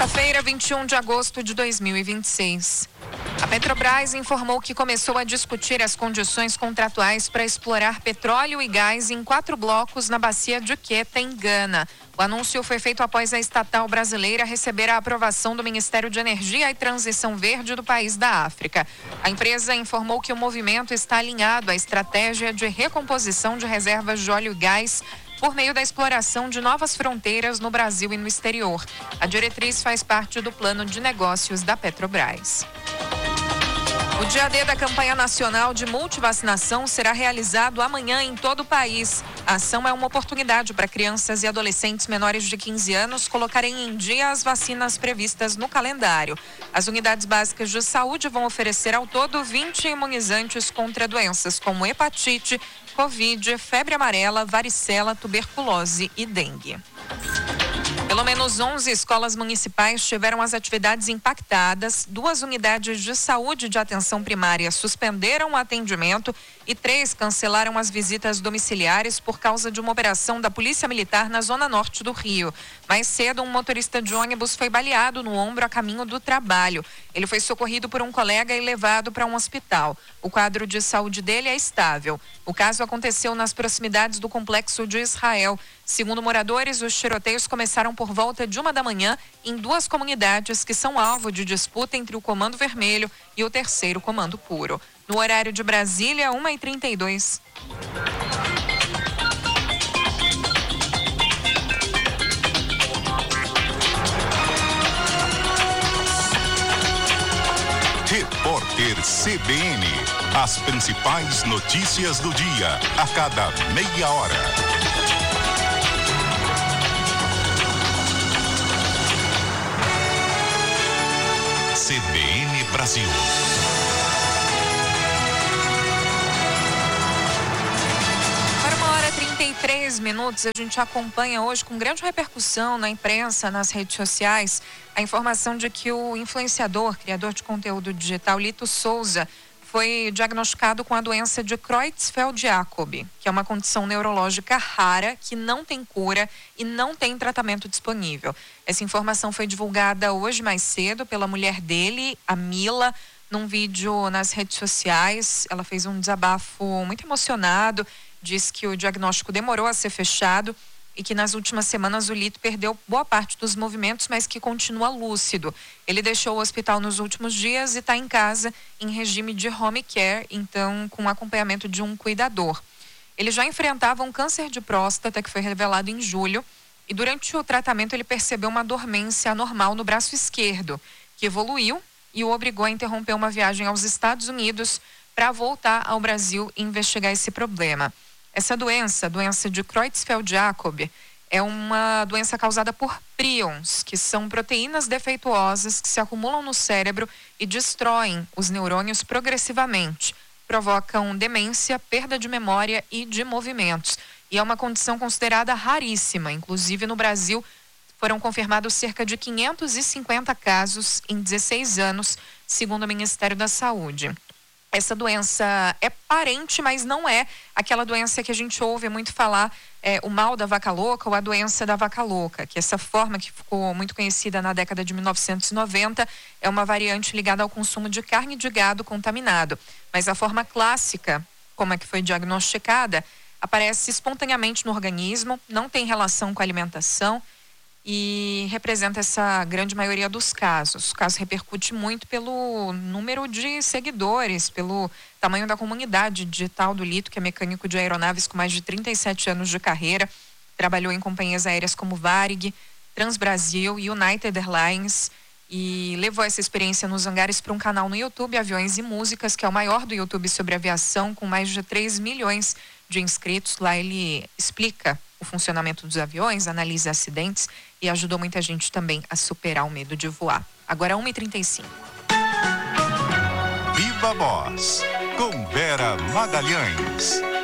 Quinta-feira, 21 de agosto de 2026. A Petrobras informou que começou a discutir as condições contratuais para explorar petróleo e gás em 4 blocos na bacia de Queta, em Gana. O anúncio foi feito após a estatal brasileira receber a aprovação do Ministério de Energia e Transição Verde do país da África. A empresa informou que o movimento está alinhado à estratégia de recomposição de reservas de óleo e gás por meio da exploração de novas fronteiras no Brasil e no exterior. A diretriz faz parte do plano de negócios da Petrobras. O dia D da campanha nacional de multivacinação será realizado amanhã em todo o país. A ação é uma oportunidade para crianças e adolescentes menores de 15 anos colocarem em dia as vacinas previstas no calendário. As unidades básicas de saúde vão oferecer ao todo 20 imunizantes contra doenças como hepatite, Covid, febre amarela, varicela, tuberculose e dengue. Pelo menos 11 escolas municipais tiveram as atividades impactadas, 2 unidades de saúde de atenção primária suspenderam o atendimento e 3 cancelaram as visitas domiciliares por causa de uma operação da Polícia Militar na zona norte do Rio. Mais cedo, um motorista de ônibus foi baleado no ombro a caminho do trabalho. Ele foi socorrido por um colega e levado para um hospital. O quadro de saúde dele é estável. O caso aconteceu nas proximidades do Complexo de Israel. Segundo moradores, os tiroteios começaram por volta de 1 da manhã em 2 comunidades que são alvo de disputa entre o Comando Vermelho e o 3º Comando Puro. No horário de Brasília, 1h32. Repórter CBN. As principais notícias do dia, a cada meia hora. CBN Brasil. Para 1h33, a gente acompanha hoje com grande repercussão na imprensa, nas redes sociais, a informação de que o influenciador, criador de conteúdo digital, Lito Souza, foi diagnosticado com a doença de Creutzfeldt-Jakob, que é uma condição neurológica rara que não tem cura e não tem tratamento disponível. Essa informação foi divulgada hoje mais cedo pela mulher dele, a Mila, num vídeo nas redes sociais. Ela fez um desabafo muito emocionado, diz que o diagnóstico demorou a ser fechado e que nas últimas semanas o Lito perdeu boa parte dos movimentos, mas que continua lúcido. Ele deixou o hospital nos últimos dias e está em casa em regime de home care, então com acompanhamento de um cuidador. Ele já enfrentava um câncer de próstata que foi revelado em julho e durante o tratamento ele percebeu uma dormência anormal no braço esquerdo, que evoluiu e o obrigou a interromper uma viagem aos Estados Unidos para voltar ao Brasil e investigar esse problema. Essa doença, a doença de Creutzfeldt-Jakob, é uma doença causada por prions, que são proteínas defeituosas que se acumulam no cérebro e destroem os neurônios progressivamente. Provocam demência, perda de memória e de movimentos. E é uma condição considerada raríssima. Inclusive, no Brasil, foram confirmados cerca de 550 casos em 16 anos, segundo o Ministério da Saúde. Essa doença é parente, mas não é aquela doença que a gente ouve muito falar, o mal da vaca louca ou a doença da vaca louca, que essa forma que ficou muito conhecida na década de 1990 é uma variante ligada ao consumo de carne de gado contaminado. Mas a forma clássica, como é que foi diagnosticada, aparece espontaneamente no organismo, não tem relação com a alimentação e representa essa grande maioria dos casos. O caso repercute muito pelo número de seguidores, pelo tamanho da comunidade digital do Lito, que é mecânico de aeronaves com mais de 37 anos de carreira. Trabalhou em companhias aéreas como Varig, Transbrasil e United Airlines e levou essa experiência nos hangares para um canal no YouTube, Aviões e Músicas, que é o maior do YouTube sobre aviação, com mais de 3 milhões de inscritos. Lá ele explica o funcionamento dos aviões, analisa acidentes e ajudou muita gente também a superar o medo de voar. Agora 1h35. Viva Voz, com Vera Magalhães.